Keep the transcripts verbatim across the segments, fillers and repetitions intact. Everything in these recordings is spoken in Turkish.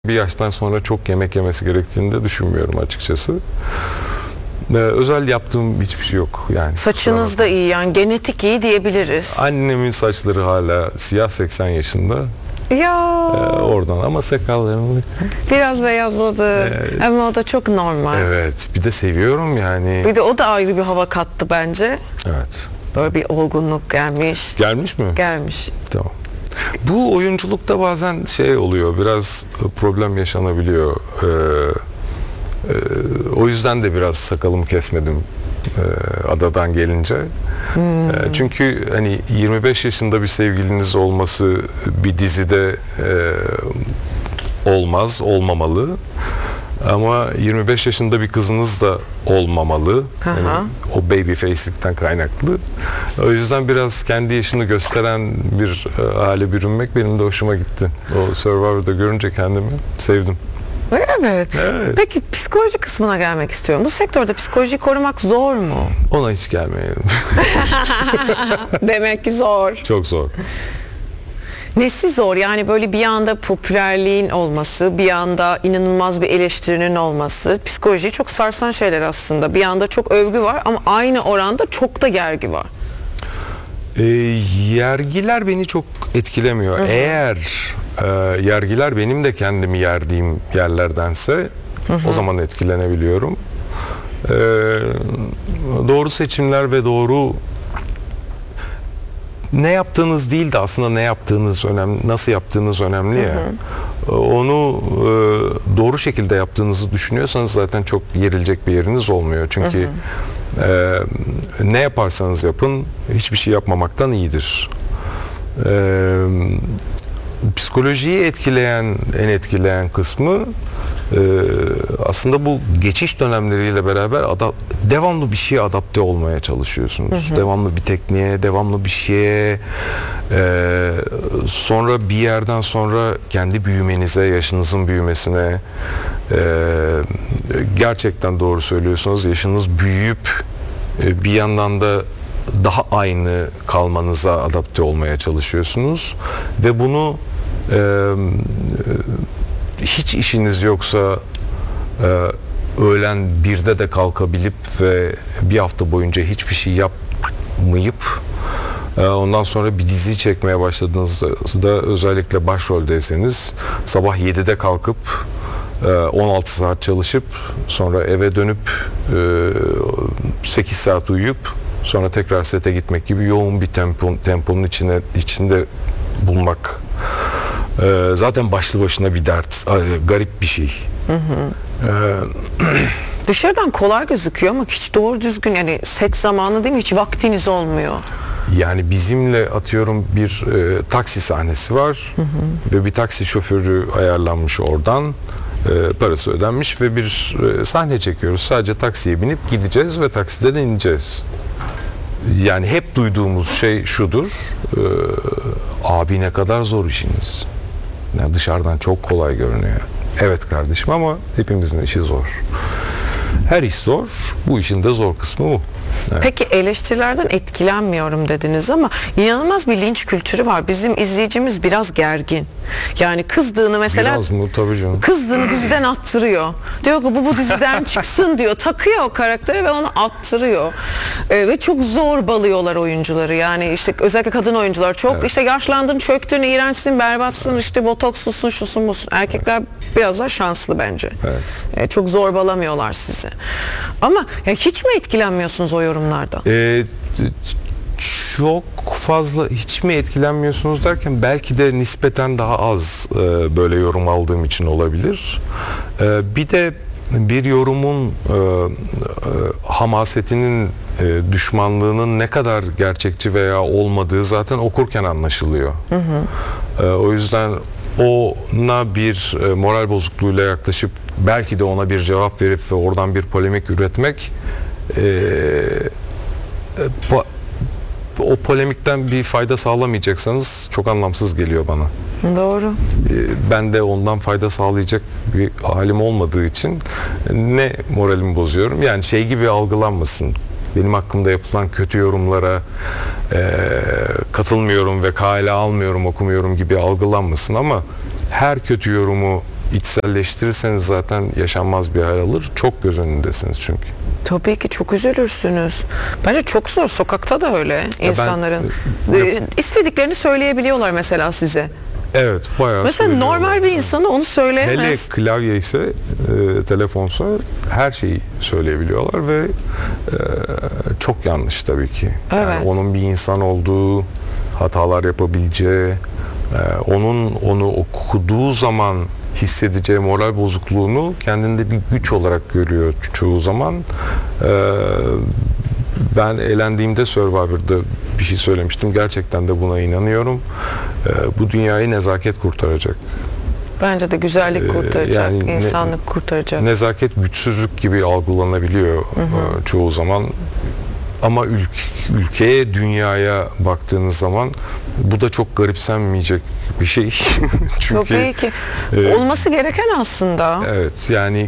Bir yaştan sonra çok yemek yemesi gerektiğini de düşünmüyorum açıkçası. Ee, özel yaptığım hiçbir şey yok yani. Saçınız da iyi, yani genetik iyi diyebiliriz. Annemin saçları hala siyah, seksen yaşında. Ya Ee, oradan ama sakallarım biraz beyazladı. Evet. Ama o da çok normal. evet, bir de seviyorum yani. Bir de o da ayrı bir hava kattı bence. Evet. Böyle bir olgunluk gelmiş. Gelmiş mi? Gelmiş. Tamam. Bu oyunculukta bazen şey oluyor, biraz problem yaşanabiliyor. Ee, e, o yüzden de biraz sakalımı kesmedim e, adadan gelince. Hmm. E, çünkü hani yirmi beş yaşında bir sevgiliniz olması bir dizide e, olmaz, olmamalı. Ama yirmi beş yaşında bir kızınız da olmamalı. Yani o baby face'likten kaynaklı. O yüzden biraz kendi yaşını gösteren bir e, hale bürünmek benim de hoşuma gitti. O Survivor'da görünce kendimi sevdim. Evet. Evet. Peki psikoloji kısmına gelmek istiyorum. Bu sektörde psikolojiyi korumak zor mu? Ona hiç gelmeyelim. Demek ki zor. Çok zor. Nesi zor? Yani böyle bir anda popülerliğin olması, bir anda inanılmaz bir eleştirinin olması, psikolojiyi çok sarsan şeyler aslında. Bir anda çok övgü var ama aynı oranda çok da gergi var. E, yergiler beni çok etkilemiyor. Hı hı. Eğer e, yergiler benim de kendimi yerdiğim yerlerdense hı hı. o zaman etkilenebiliyorum. E, doğru seçimler ve doğru ne yaptığınız değil de aslında ne yaptığınız önemli, nasıl yaptığınız önemli ya. Hı hı. Onu e, doğru şekilde yaptığınızı düşünüyorsanız zaten çok yerilecek bir yeriniz olmuyor. Çünkü hı hı. E, ne yaparsanız yapın hiçbir şey yapmamaktan iyidir. E, psikolojiyi etkileyen, en etkileyen kısmı e, aslında bu geçiş dönemleriyle beraber ada, devamlı bir şeye adapte olmaya çalışıyorsunuz. Hı hı. Devamlı bir tekniğe, devamlı bir şeye e, sonra bir yerden sonra kendi büyümenize, yaşınızın büyümesine e, gerçekten doğru söylüyorsunuz. Yaşınız büyüyüp e, bir yandan da daha aynı kalmanıza adapte olmaya çalışıyorsunuz ve bunu e, hiç işiniz yoksa e, öğlen birde de kalkabilip ve bir hafta boyunca hiçbir şey yapmayıp e, ondan sonra bir dizi çekmeye başladığınızda özellikle başroldeyseniz sabah yedide kalkıp e, on altı saat çalışıp sonra eve dönüp e, sekiz saat uyuyup sonra tekrar sete gitmek gibi yoğun bir tempo, temponun içine içinde bulmak e, zaten başlı başına bir dert, garip bir şey. Hı hı. Ee, Dışarıdan kolay gözüküyor ama hiç doğru düzgün, yani set zamanı değil mi, hiç vaktiniz olmuyor. Yani bizimle atıyorum bir e, taksi sahnesi var hı hı. ve bir taksi şoförü ayarlanmış oradan. E, parası ödenmiş ve bir e, sahne çekiyoruz. Sadece taksiye binip gideceğiz ve taksiden ineceğiz. Yani hep duyduğumuz şey şudur. E, abi ne kadar zor işiniz. Yani dışarıdan çok kolay görünüyor. Evet kardeşim ama hepimizin işi zor. Her iş zor. Bu işin de zor kısmı bu. Evet. Peki eleştirilerden etkilenmiyorum dediniz ama inanılmaz bir linç kültürü var. Bizim izleyicimiz biraz gergin. Yani kızdığını mesela biraz mı? Tabii canım. Kızdığını diziden attırıyor. Diyor ki bu bu diziden çıksın diyor. Takıyor o karakteri ve onu attırıyor. Ee, ve çok zorbalıyorlar oyuncuları. Yani işte özellikle kadın oyuncular çok evet. işte yaşlandın, çöktün, iğrençsin, berbatsın, evet. işte botokslusun, şusun busun. Erkekler evet. biraz daha şanslı bence. Evet. Ee, çok zorbalamıyorlar sizi. Ama ya hiç mi etkilenmiyorsunuz o yorumlardan? Ee, çok fazla hiç mi etkilenmiyorsunuz derken belki de nispeten daha az e, böyle yorum aldığım için olabilir. E, bir de bir yorumun e, e, hamasetinin, e, düşmanlığının ne kadar gerçekçi veya olmadığı zaten okurken anlaşılıyor. Hı hı. E, o yüzden ona bir e, moral bozukluğuyla yaklaşıp belki de ona bir cevap verip ve oradan bir polemik üretmek e, e, po- o polemikten bir fayda sağlamayacaksanız çok anlamsız geliyor bana. Doğru. Ben de ondan fayda sağlayacak bir halim olmadığı için ne moralimi bozuyorum. Yani şey gibi algılanmasın. Benim hakkımda yapılan kötü yorumlara e, katılmıyorum ve kale almıyorum, okumuyorum gibi algılanmasın ama her kötü yorumu içselleştirirseniz zaten yaşanmaz bir hal alır. Çok göz önündesiniz çünkü. Tabii ki çok üzülürsünüz. Bence çok zor. Sokakta da öyle insanların. ben- Ee, istediklerini söyleyebiliyorlar mesela size. Evet, bayağı Mesela söylüyorlar. normal bir insana onu Hele söyleyemez. klavye ise, e, telefonsa her şeyi söyleyebiliyorlar ve e, çok yanlış tabii ki. Evet. Yani onun bir insan olduğu, hatalar yapabileceği, e, onun onu okuduğu zaman hissedeceği moral bozukluğunu kendinde bir güç olarak görüyor çoğu zaman. E, ben elendiğimde Survivor'da bir şey söylemiştim. Gerçekten de buna inanıyorum. E, bu dünyayı nezaket kurtaracak. Bence de güzellik Ee, kurtaracak, yani ne- insanlık kurtaracak. Nezaket güçsüzlük gibi algılanabiliyor e, çoğu zaman. Ama ülk- ülkeye, dünyaya baktığınız zaman bu da çok garipsenmeyecek bir şey. Çünkü Tabii ki. e, Olması gereken aslında. evet, yani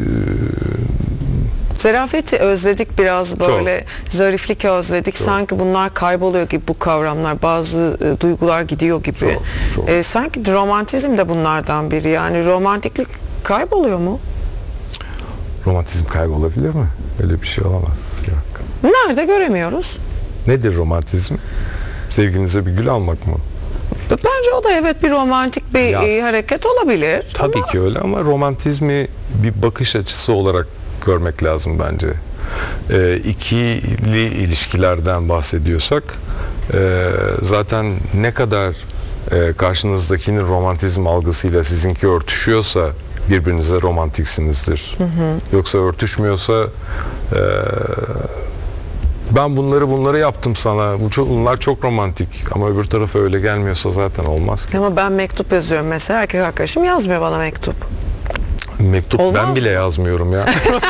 Zarafeti özledik biraz, böyle zariflik özledik. Çok. Sanki bunlar kayboluyor gibi, bu kavramlar. Bazı e, duygular gidiyor gibi. Çok, çok. E, sanki romantizm de bunlardan biri. Yani romantiklik kayboluyor mu? e, romantizm kaybolabilir mi? Öyle bir şey olamaz. Yok. Nerede göremiyoruz? Nedir romantizm? Sevgilinize bir gül almak mı? Bence o da evet bir romantik bir Ya. e, hareket olabilir. Tabii Ama ki öyle ama romantizmi bir bakış açısı olarak görmek lazım bence. E, ikili ilişkilerden bahsediyorsak e, zaten ne kadar e, karşınızdakinin romantizm algısıyla sizinki örtüşüyorsa birbirinize romantiksinizdir. Yoksa örtüşmüyorsa e, ben bunları bunları yaptım sana, bu çok, bunlar çok romantik ama öbür tarafa öyle gelmiyorsa zaten olmaz ki. Ama ben mektup yazıyorum mesela, erkek arkadaşım yazmıyor bana mektup. Mektup Olmaz ben bile mı? yazmıyorum ya.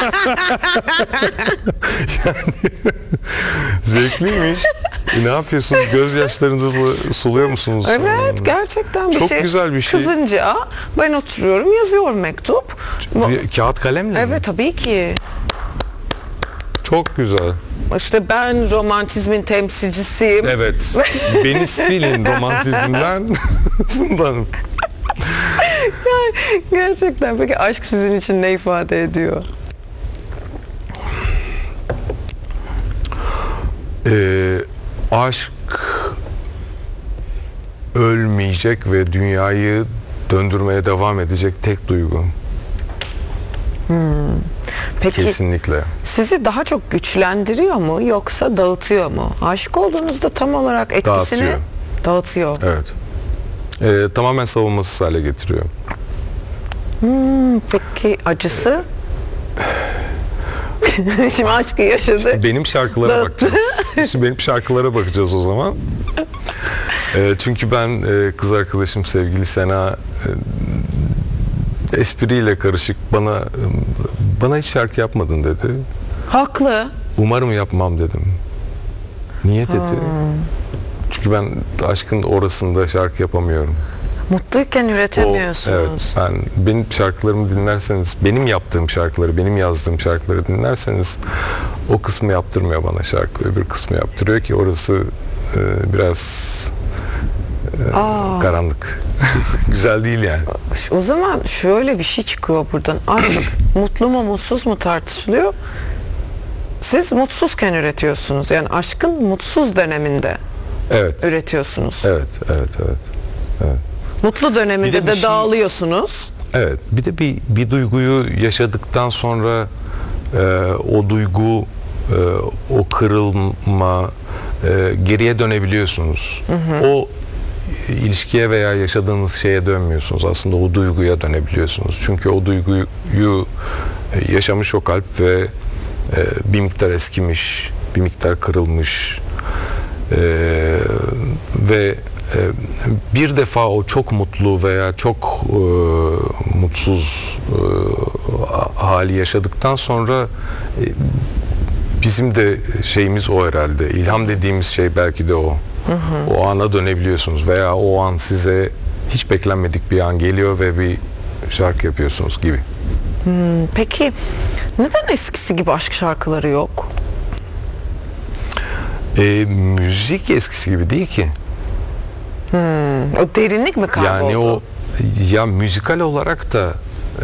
Yani zevkliymiş. E, ne yapıyorsunuz? Gözyaşlarınızı suluyor musunuz? Evet, gerçekten bir Çok şey. güzel bir şey. Kızınca ben oturuyorum, yazıyorum mektup. Bu- Bir kağıt kalemle mi? Evet, tabii ki. Çok güzel. İşte ben romantizmin temsilcisiyim. Evet. Beni silin romantizmden. Bundan. Gerçekten. Peki aşk sizin için ne ifade ediyor? Ee, aşk ölmeyecek ve dünyayı döndürmeye devam edecek tek duygu. Peki Kesinlikle. sizi daha çok güçlendiriyor mu yoksa dağıtıyor mu? Aşık olduğunuzda tam olarak etkisini Dağıtıyor. dağıtıyor. Evet. Ee, tamamen savunmasız hale getiriyor. Peki acısı? Şimdi aşkı yaşadı. Benim şarkılara Dağıttı. bakacağız. Şimdi benim şarkılara bakacağız o zaman. Ee, çünkü ben e, kız arkadaşım sevgili Sena e, espriyle karışık bana bana hiç şarkı yapmadın dedi. Haklı. Umarım yapmam dedim. Niye dedi? Çünkü ben aşkın orasında şarkı yapamıyorum. Mutluyken O, üretemiyorsunuz. evet, ben benim şarkılarımı dinlerseniz, benim yaptığım şarkıları, benim yazdığım şarkıları dinlerseniz o kısmı yaptırmıyor bana şarkı, öbür kısmı yaptırıyor ki orası e, biraz e, Aa. karanlık. Güzel değil yani. O zaman şöyle bir şey çıkıyor buradan. Aşk mutlu mu mutsuz mu tartışılıyor. Siz mutsuzken üretiyorsunuz. Yani aşkın mutsuz döneminde Evet. üretiyorsunuz. Evet, evet, evet. Evet. Mutlu Bir döneminde de de, bir şey- dağılıyorsunuz. Evet. Bir de bir bir duyguyu yaşadıktan sonra e, o duygu, e, o kırılma, e, geriye dönebiliyorsunuz. O ilişkiye veya yaşadığınız şeye dönmüyorsunuz. Aslında o duyguya dönebiliyorsunuz. Çünkü o duyguyu e, yaşamış o kalp ve e, bir miktar eskimiş, bir miktar kırılmış e, ve e, bir defa o çok mutlu veya çok e, mutsuz e, hali yaşadıktan sonra e, bizim de şeyimiz o herhalde. İlham dediğimiz şey belki de o. O ana dönebiliyorsunuz veya o an size hiç beklenmedik bir an geliyor ve bir şarkı yapıyorsunuz gibi. Peki neden eskisi gibi aşk şarkıları yok? E, müzik eskisi gibi değil ki. O derinlik mi kayboldu? Yani o ya müzikal olarak da